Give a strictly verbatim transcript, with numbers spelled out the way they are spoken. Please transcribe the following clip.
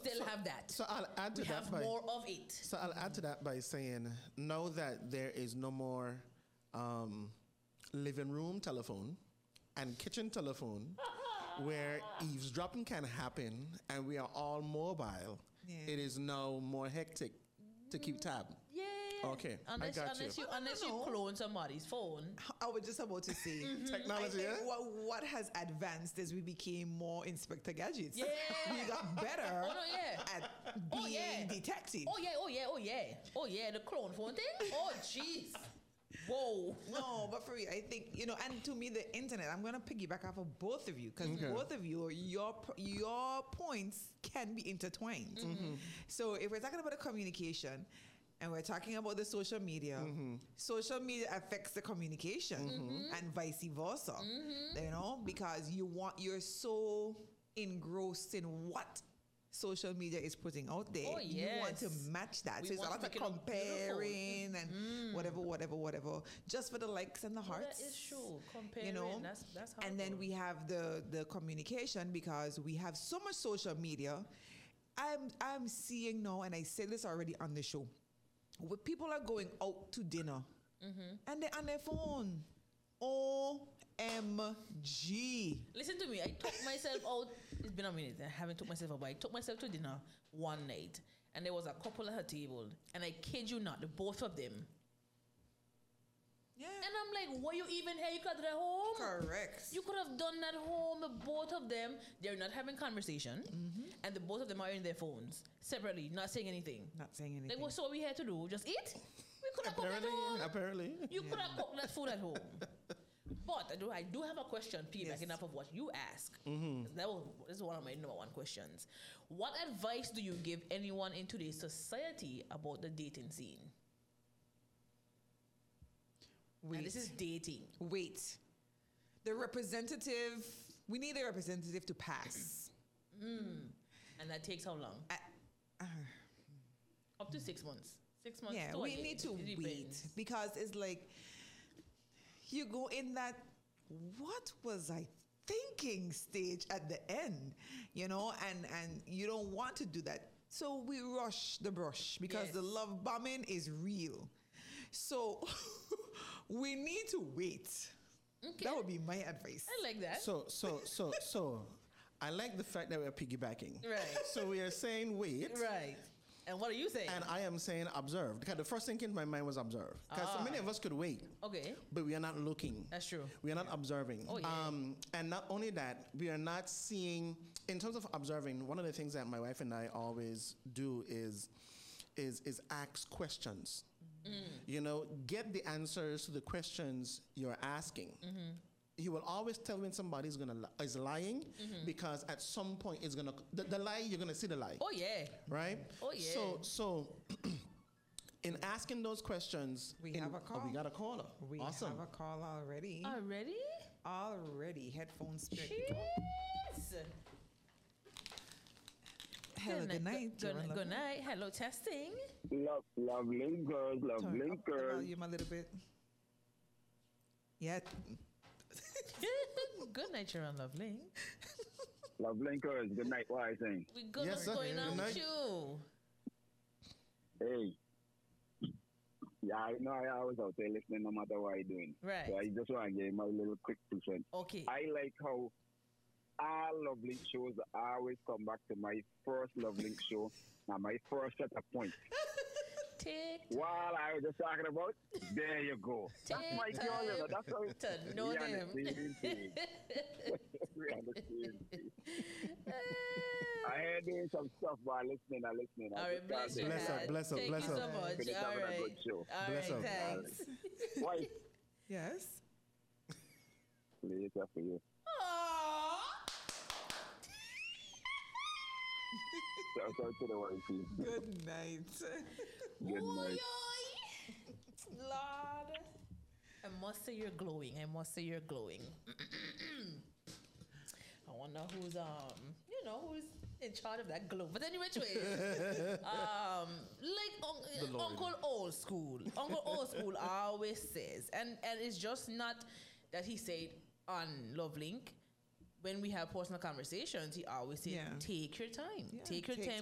still so, have that. So I'll add to we that have by, more of it. So I'll add to that by saying, know that there is no more um, living room telephone and kitchen telephone where eavesdropping can happen and we are all mobile. Yeah. It is now more hectic to keep tab. Yeah. Okay, unless, I got unless you. you. Unless you clone somebody's phone. I was just about to say, mm-hmm. technology. I think Yeah? what, what has advanced is we became more Inspector Gadgets. Yeah. We got better oh, no, yeah. at being oh, yeah. detective. Oh yeah, oh yeah, oh yeah. Oh yeah, the clone phone thing? Oh jeez. Whoa. No, but for real, I think, you know, and to me, the internet, I'm going to piggyback off of both of you because okay. both of you, your your points can be intertwined. Mm-hmm. So if we're talking about the communication and we're talking about the social media, mm-hmm. social media affects the communication mm-hmm. and vice versa, mm-hmm. you know, because you want, you're so engrossed in what social media is putting out there. Oh, yes. You want to match that. We so it's a lot of comparing and mm. whatever, whatever, whatever, just for the likes and the hearts. Oh, that is true. Comparing, you know? that's, that's how and then goes. We have the, the communication because we have so much social media. I'm, I'm seeing now, and I said this already on the show, where people are going out to dinner mm-hmm. and they're on their phone. O M G. Listen to me. I took myself out. It's been a minute. I haven't took myself out, but I took myself to dinner one night, and there was a couple at her table, and I kid you not, the both of them. Yeah. And I'm like, were you even here? You could have done that home. Correct. You could have done that home. The both of them, they're not having conversation, mm-hmm. and the both of them are in their phones separately, not saying anything. Not saying anything. Like, what's what we here to do? Just eat? We could have cooked at Apparently, home. apparently. You Yeah. could have cooked that food at home. But I do, I do have a question, Yes. piggybacking off of what you ask. Mm-hmm. That was, this is one of my number one questions. What advice do you give anyone in today's society about the dating scene? Wait. And this is dating. Wait. The representative, we need a representative to pass. Mm. And that takes how long? I, uh, Up to six months. Six months. yeah, to we a need to year. It wait depends. because it's like you go in that what was I thinking stage at the end, you know, and and you don't want to do that. So we rush the brush because Yes. the love bombing is real. So we need to wait. Okay. That would be my advice. I like that. So, so, so, so, I like the fact that we're piggybacking. Right. So we are saying wait. Right. And what are you saying? And I am saying observe. Because the first thing in my mind was observe. Because Ah. so many of us could wait. Okay. But we are not looking. That's true. We are not observing. Oh, yeah. Um, and not only that, we are not seeing, in terms of observing, one of the things that my wife and I always do is, is, is ask questions. Mm. You know, get the answers to the questions you're asking. Mm-hmm. You will always tell when somebody is gonna li- is lying mm-hmm. because at some point it's gonna the, the lie you're gonna see the lie. Oh yeah. Right. Oh yeah. So so in asking those questions, We in- have a call. Oh, we got a caller. We awesome. have a call already. Already? Already. Headphones. spirit. Cheers. Hello, good night. Good, Jerome. good night. Hello, testing. Love, lovely girls, Turn lovely up the girls. volume a little bit. Yeah. Good night, Sharon Lovely. Lovely girls, good night, what are you saying? We good. Yes, What's sir. going on Good with night. you? Hey. Yeah, I know I always out there listening no matter what you're doing. Right. So I just want to give my little quick two cents. Okay. I like how all lovely shows always come back to my first lovely show. Now my first set of points. Take While I was just talking about, there you go. Take That's my girl, you know. That's how to know we on them. the same page. We on the same page. I heard doing some stuff while listening and listening. All right, bless you. Bless up, Dad. bless up, Thank bless you up. so much. Finish All having a right. good show. All Bless right, up. thanks. Wife, Yes. later for you. Aww. Shout out to the wifey. Good night. Good night. Oy, oy. Lord. I must say you're glowing. I must say you're glowing. I wonder who's um you know who's in charge of that glow. But anyway, ways, um like un- Lord. Uncle Old School. Uncle Old School always says, and and it's just not that he said on Love Link. When we have personal conversations, he always says, Yeah. take your time. Yeah, take your take time